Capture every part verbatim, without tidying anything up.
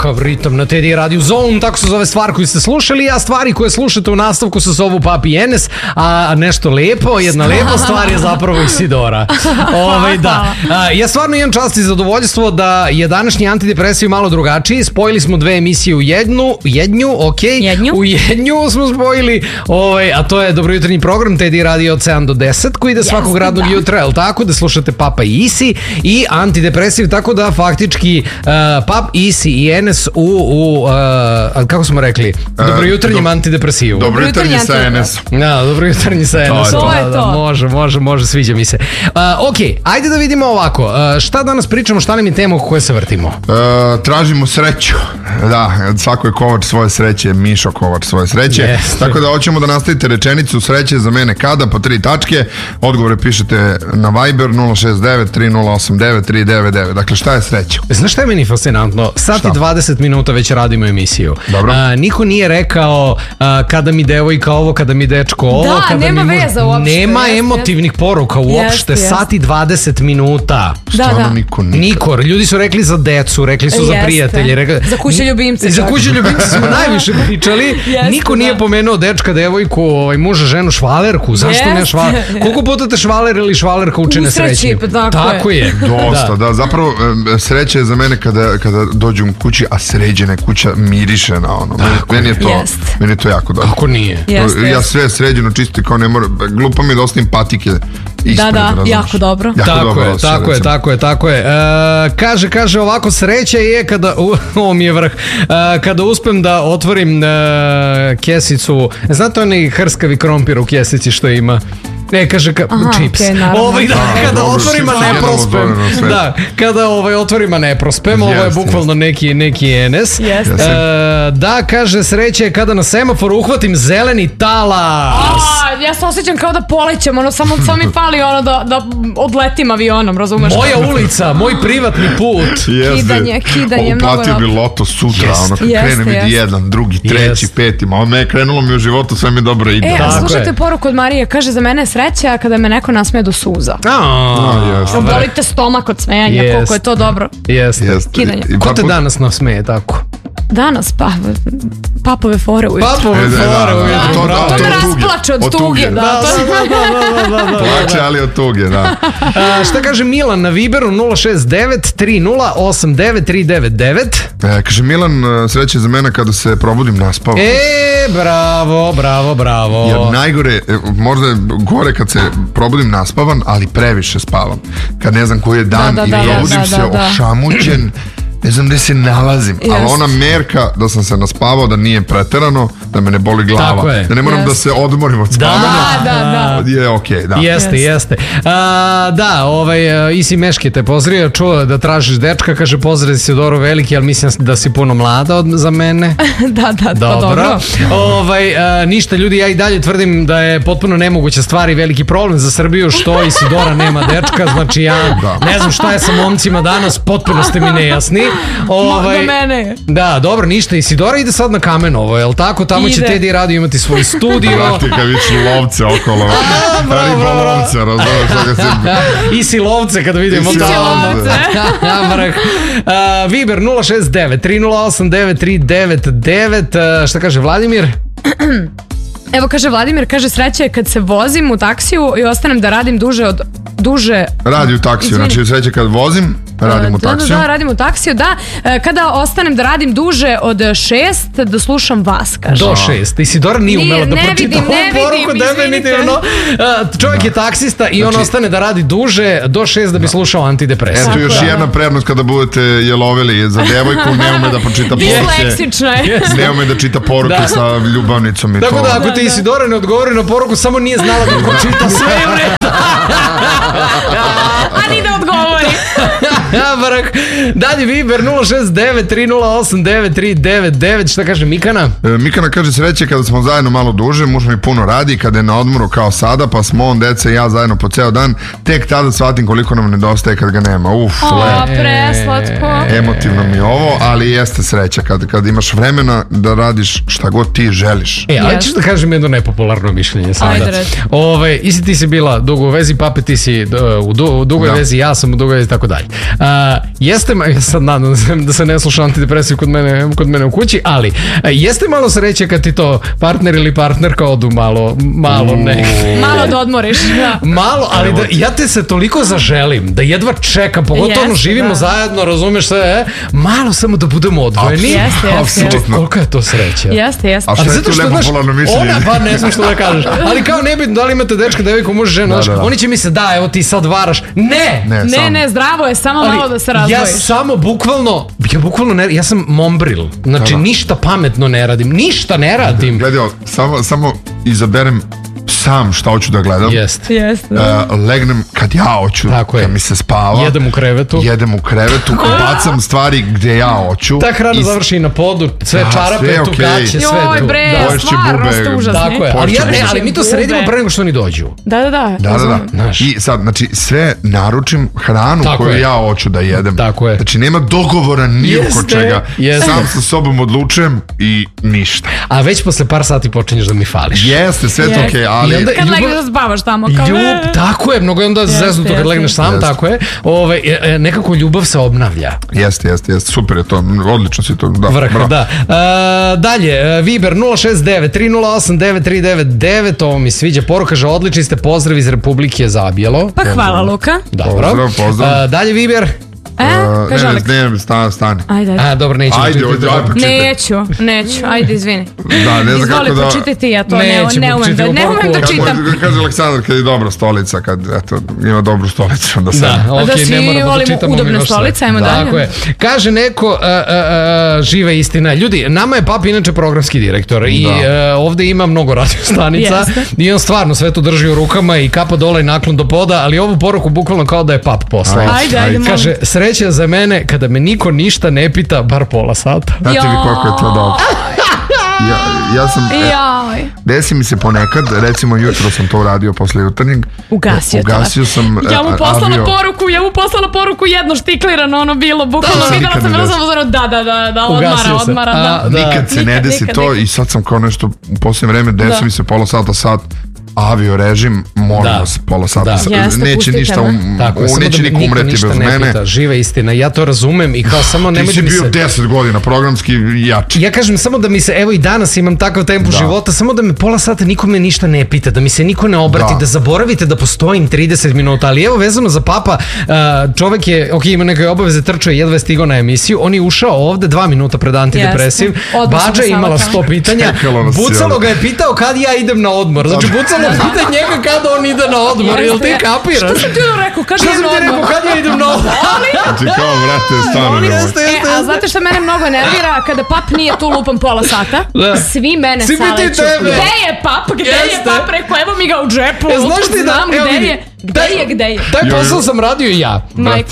kakav ritam na Teddy Radio Zone, tako se zove stvar koju ste slušali, a stvari koje slušate u nastavku se zovu Papi Enes, a nešto lepo, jedna lepa stvar je zapravo Isidora. Ove, da. A, ja stvarno imam čast i zadovoljstvo da je današnji antidepresiv malo drugačiji. Spojili smo dve emisije u jednu, jednju, ok, jednju. U jednju smo spojili, ovaj, a to je dobrojutarnji program Teddy Radio od sedam do deset koji ide yes, svakog radnog da. jutra, je li tako, da slušate Papa i Isi i antidepresiv, tako da faktički uh, Pap, Isi i Enes u, u uh, kako smo rekli, dobrojutarnjem uh, do, antidepresivu. Dobrojutarnji sa Enesom. Da, dobrojutarnji sa Enesom. To je to. Da, da, može, može, može, sviđa mi se. Uh, ok, ajde da vidimo ovako, uh, šta danas pričamo, šta nam je tema oko koje se vrtimo? Uh, tražimo sreću. Da, svako je kovač svoje sreće, Mišo kovač svoje sreće. Yes. Tako da hoćemo da nastavite rečenicu sreće za mene kada, po tri tačke. Odgovore pišete na Viber nula šest devet tri nula osam devet tri devet devet. Dakle, šta je sreća? Znaš šta je meni fascinantno? Sat šta? I dvadeset minuta već radimo emisiju. Dobro. A, niko nije rekao a, kada mi devojka ovo, kada mi dečko ovo. Da, kada nema mi veza uopšte. Nema jest, emotivnih jest. poruka uopšte. Jest, Sat i dvadeset minuta. Da, da. Niko, niko. Niko. Ljudi su rekli za decu, rekli su Jeste. za prijatelje. Rekli... Za kuće ljubimce. Za kuće ljubimce smo najviše pričali. Jeste, niko nije da. pomenuo dečka, devojku, ovaj, muža, ženu, švalerku. Zašto Jeste. ne švaler? Koliko puta te švaler ili švalerka učine srećnim? Tako, tako je. je. Dosta, da. da. Zapravo, sreća je za mene kada, kada dođem kući, a sređena kuća miriše na ono. Tako meni, je to, jest. meni je to jako dobro. Kako nije? Jest, ja jest. sve sređeno, čisto kao ne mora, glupo mi je da ostavim patike ispred. Da, da, razumiješ. jako dobro. Jako tako, dobro je, tako je, tako je, tako je. E, kaže, kaže ovako, sreća je kada, u, ovo mi je vrh, e, kada uspem da otvorim e, kesicu, znate onaj hrskavi krompir u kesici što ima? Ne, kaže ka, Aha, čips. okay, ovaj, da, A, kada dobro, otvorim, a čips ne je prospem. Da, kada ovaj, otvorim, a ne prospem. Ovo je Jest, bukvalno neki, neki enes. Jest. E, da, kaže, sreće je kada na semaforu uhvatim zeleni talas. A, ja se osjećam kao da polećem, ono, samo, samo mi fali ono da, da odletim avionom, razumeš? Moja ulica, moj privatni put. Jeste. Kidanje, kidanje, mnogo Uplatio bi dobro. loto sutra, Jest. ono kad Jeste, krene vidi jeste. jedan, drugi, treći, Jest. peti, ma me je krenulo mi u životu, sve mi dobro ide. E, a Tako slušajte je. poruku od Marije, kaže za mene je sreća kada me neko nasmeje do suza. A, jeste. Bolite stomak od smejanja, Jest. koliko je to dobro. Jeste. Jeste. Kidanje. I Ko par te put- danas nasmeje tako? Danas, pa, papove fore ujutro. Papove E, da, da, fore da, ujutro, to- bravo. To me od tuge. rasplače od Od tuge, tuge. da. Da, to- da, da, da, da, da. Plače, ali od tuge, da. A, šta kaže Milan na Viberu nula šest devet tri nula osam devet tri devet devet? E, kaže Milan, sreće za mene kada se probudim naspavan. E, bravo, bravo, bravo. Jer najgore, e, možda je gore kad se probudim naspavan, ali previše spavam. Kad ne znam koji je dan Da, da, i da, probudim da, se da, da. ošamućen, ne znam gde se nalazim, ali Jest. ona merka da sam se naspavao, da nije preterano, da me ne boli glava, Tako je. da ne moram Jest. da se odmorim od spavanja, Da, da, da. je okej, da. Jeste, Jeste. jeste. A, da, ovaj, uh, Isi Meški te pozdravio, čuo da tražiš dečka, kaže pozdrav si Doro veliki, ali mislim da si puno mlada od, za mene. Da, da, pa Dobro. dobro. Ovaj, a, ništa ljudi, ja i dalje tvrdim da je potpuno nemoguća stvar i veliki problem za Srbiju što Isidora nema dečka, znači ja Da. ne znam šta je sa momcima danas, potpuno ste mi nejasni. Ovaj, Do mene je. Da, dobro, ništa, Isidora ide sad na Kamenovo, jel tako? Tamo će Ide. Teddy Radio imati svoj studio. Vrati kad vidiš lovce okolo, bravo, ribolovce, razumeš, toga se... Isi lovce kad vidimo Isi tamo. lovce. Vrh. Uh, Viber nula šest devet tri nula osam devet tri devet devet. Uh, šta kaže Vladimir? Evo kaže Vladimir, kaže sreća je kad se vozim u taksiju i ostanem da radim duže od duže Radi u taksiju, Izvini. znači sreće kad vozim, radim u Da, da, taksiju. da, radim u taksiju, da. E, Kada ostanem da radim duže od šest, da slušam vas, kaže. Do šest. Isidora nije Nije, umela da ne pročita vidim, ovu ne poruku vidim, definitivno. Uh, čovjek je taksista i on Znači- ostane da radi duže do šest da bi slušao antidepresiv. Eto još Tako je. jedna prednost kada budete jelovili za devojku, ne ume da pročita poruke. Disleksična je. Ne ume da čita poruke Da. sa ljubavnicom i Tako to. da ako Da, ti da. Isidora ne odgovori na poruku, samo nije znala da pročita sve je u redu. A ni da odgovori. Ja, vrh. Dalje Viber nula šest devet tri nula osam devet tri devet devet. Šta kaže Mikana? E, Mikana kaže sreće kada smo zajedno malo duže, muž mi puno radi, kada je na odmoru kao sada, pa smo on, deca i ja zajedno po ceo dan, tek tada shvatim koliko nam nedostaje kad ga nema. Uf, O, le. preslatko. Emotivno mi je ovo, ali jeste sreća kad, kad imaš vremena da radiš šta god ti želiš. E, ali Yes. ćeš da kažem jedno nepopularno mišljenje sada. Ajde, reci. Ove, isti ti si bila dugo u vezi, Pape ti si uh, u, du, u dugoj Da. vezi, ja sam u dugoj vezi, tako dalje. A, jeste, ja sad nadam se da se ne sluša antidepresiv kod mene, kod mene u kući, ali a, jeste malo sreće kad ti to partner ili partnerka odu malo, malo ne. Malo da odmoriš. Da. Malo, ali da, ja te se toliko zaželim da jedva čekam, pogotovo ono živimo da. zajedno, razumeš sve, e? Malo samo da budemo odvojeni. Jeste, jeste. Koliko je to sreća? Jeste, jeste. A što je tu lepo polarno mišljenje? Ona, pa ne znam što da kažeš. Ali kao nebitno, da li imate dečka, devojku, muž, ženu, da, da, da. Oni će mi se, da, evo ti sad varaš. Ne! Ne, ne, ne, zdravo je, samo ali malo da se razdvojiš. Ja samo bukvalno, ja bukvalno ne, ja sam mombril. Znači, da, da. ništa pametno ne radim. Ništa ne radim. Gledaj, samo, samo izaberem sam šta hoću da gledam. Jeste. Jeste. Uh, legnem kad ja hoću, tako kad je. mi se spava. Jedem u krevetu. Jedem u krevetu, bacam stvari gde ja hoću. Ta hrana I... završi na podu, sve da, čarape, sve tu okay. gaće, sve Joj, tu. Bre, da. Stvarno ste užasni. Tako je, ali, ja, ne, ali mi to sredimo pre nego što oni dođu. Da, da, da. Da, da, da. I sad, znači, sve naručim hranu tako koju je. ja hoću da jedem. Tako je. Znači, nema dogovora ni oko čega. Jeste. Sam sa sobom odlučujem i ništa. A već posle par sati počinješ da mi fališ. Jeste, sve to okej, ali... Kad legneš da spavaš tamo, kao Ljub, tako je, mnogo je onda zeznuto kad legneš sam, jeste. Tako je. Ove, nekako ljubav se obnavlja. Jeste, jeste, jeste, super je to, odlično si to, da. Vrh, da. Uh, dalje, Viber nula šest devet tri nula osam devet tri devet devet, ovo mi sviđa, poruka, že odlični ste, pozdrav iz Republike Zabijelo. Pa hvala, Luka. Dobro. Pozdrav, pozdrav. Uh, dalje, Viber. E, uh, kaže Aleks. Ne, ne, stani, stani. Ajde, ajde. A, dobro, nećemo. Ajde, ajde, ajde, pročitaj. Neću, neću, ajde, izvini. Da, ne znam Izvoli, kako da... pročitaj ti, ja to ne, ne umem da, ne umem da čitam. Kad, kaže Aleksandar, kad je dobra stolica, kad, eto, ima dobru stolicu, onda sam... Da, okej, okay, ne mora da čitamo. Udobne stolice, ajmo dalje. Tako je. Kaže neko, uh, uh, uh, živa istina. Ljudi, nama je Pap inače programski direktor i uh, ovde ima mnogo radio stanica i on stvarno sve to drži u rukama i kapa dole i naklon do poda, ali ovu poruku bukvalno kao da je Pap poslao. Ajde, ajde, kaže, sreća za mene kada me niko ništa ne pita bar pola sata. Znate vi koliko je to dobro. Ja, ja sam... Jaj. Desi mi se ponekad, recimo jutro sam to uradio posle jutarnjeg. Ugasio, Ugasio sam Ja mu poslala avio. poruku, ja mu poslala poruku jedno štiklirano, ono bilo, bukvalno da, videla sam razumno, da, da, da, da, odmara, odmara, da. A, da. Nikad se nikad, ne desi nikad, to nikad. I sad sam kao nešto u posljednje vreme, desi da. mi se pola sata, sat, avio režim, molim vas, pola sata. Da. Jeste, neće pustite, ništa, um, tako, um, neće niko umreti bez mene. Pita, živa istina, ja to razumem i kao samo nemoj da mi se... Ti si bio deset godina, programski jači. Ja kažem samo da mi se, evo i danas imam takav tempo da. života, samo da me pola sata niko me ništa ne pita, da mi se niko ne obrati, da, da zaboravite da postojim trideset minuta, ali evo vezano za Papa, čovek je, ok, ima neke obaveze, trčao je, jedva je stigao na emisiju, on je ušao ovde dva minuta pred antidepresiv, yes. Bađa je imala sto pitanja, Bucalo ga je pitao kad ja idem na odmor, znači Bucalo pita njega kada on ide na odmor, jel ti kapiraš? Što sam ti rekao, kad idem na odmor? Što sam ti rekao, kad ja idem na odmor? Znači kao, vrate, stano ne može. E, a znate što mene mnogo nervira? Kada Pap nije tu lupam pola sata, svi mene saleću. Gde je Pap? Gde je Pap? Rekao, evo mi ga u džepu. Znam gde je. Gde je, gde je? Taj posao sam radio i ja.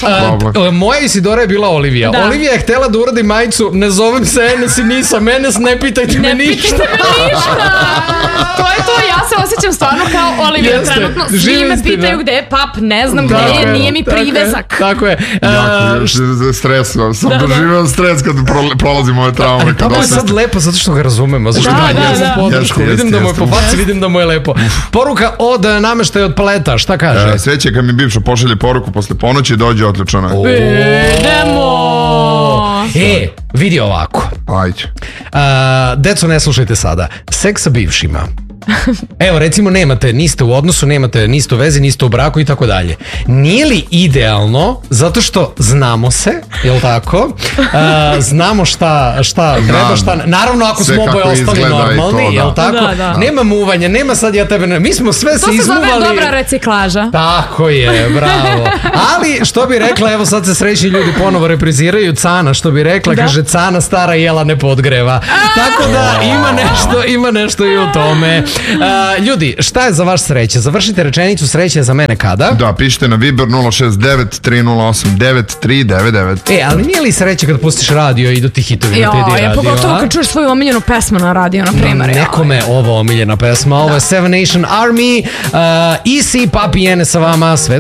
Uh, moja Isidora je bila Olivija. Da. Olivija je htjela da uradi majicu, ne zovem se Enes i nisam Enes, ne pitajte ne me ništa. Ne pitajte me ništa. To je to, ja se osjećam stvarno kao Olivija. Jeste. Trenutno svi Živi me istina. Pitaju gde je Pap, ne znam da, gde je, nije mi privezak. Tako je. Jako, uh, stres, sam da, doživio stres kad prolazim ove traume. Papa je sad lepo zato što ga razumemo. Zato što da, da, da, da. Podršku. Vidim da mu je po faci, vidim da mu je lepo. Poruka od nameštaja od Paleta, šta kaže? Sreće kad mi bivša pošalje poruku posle ponoći, dođe otključana. Idemo! E, vidi ovako. Ajde. Uh, deco, ne slušajte sada. Seks sa bivšima. Evo, recimo, nemate, niste u odnosu, nemate, niste u vezi, niste u braku i tako dalje. Nije li idealno, zato što znamo se, jel tako? Uh, znamo šta, šta treba, šta... Naravno, ako smo oboje ostali normalni, to, jel da. tako? Da, da. Nema muvanja, nema sad ja tebe... Ne, mi smo sve se izmuvali... To se zove dobra reciklaža. Tako je, bravo. Ali, što bi rekla, evo sad se srećni ljudi ponovo repriziraju, Cana, što bi rekla, da. kaže, Cana stara jela ne podgreva. Tako da, ima nešto, ima nešto i u tome. Uh, ljudi, šta je za vaš sreće? Završite rečenicu sreće za mene kada? Da, pišite na Viber nula šest devet tri nula osam devet tri devet devet. E, ali nije li sreće kad pustiš radio i idu ti hitovi na T D radio? Jo, pogotovo kad čuješ svoju omiljenu pesmu na radio, na primjer. Da, nekome je ovo omiljena pesma, ovo je Seven Nation Army, uh, E C, Papi Ene sa vama, sve